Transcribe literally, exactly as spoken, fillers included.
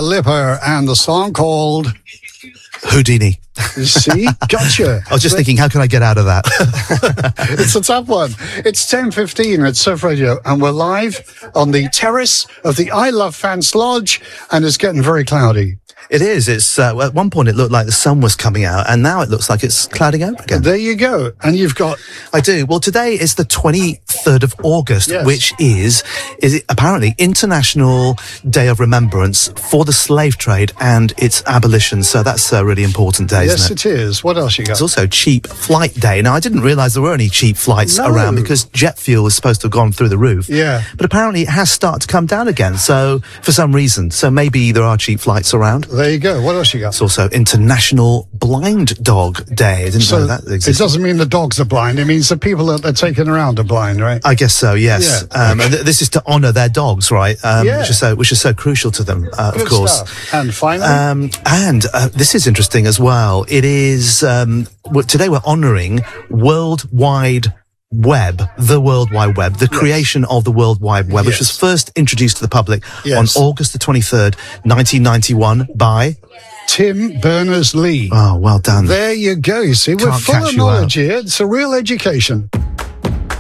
Lipa and the song called Houdini. See? Gotcha. I was just thinking, how can I get out of that? It's a tough one. It's ten fifteen at Surf Radio, and we're live on the terrace of the I Love Fans Lodge, and it's getting very cloudy. It is. It's uh, at one point it looked like the sun was coming out, and now it looks like it's clouding over again. There you go. And you've got... I do. Well, today is the twenty-third of August, yes. which is is it apparently International Day of Remembrance for the slave trade and its abolition. So that's a really important day, yes, isn't it? Yes, it is. What else you got? It's also Cheap Flight Day. Now, I didn't realise there were any cheap flights no. around because jet fuel is supposed to have gone through the roof. Yeah. But apparently it has started to come down again. So for some reason, so maybe there are cheap flights around. There you go. What else you got? It's also International Blind Dog Day. I didn't so know that existed. It doesn't mean the dogs are blind. It means the people that they're taking around are blind, right? I guess so, yes. Yeah. Um, and th this is to honour their dogs, right? Um, yeah. Which is so, which is so crucial to them, uh, Good of course. Stuff. And finally? Um, and uh, this is interesting as well. It is, um, today we're honouring World Wide Web, the World Wide Web, the yes. creation of the World Wide Web, yes. which was first introduced to the public yes. on August the twenty-third, nineteen ninety-one by... Tim Berners-Lee. Oh, well done. There you go. You see, we're Can't full catch of you knowledge out. here. It's a real education.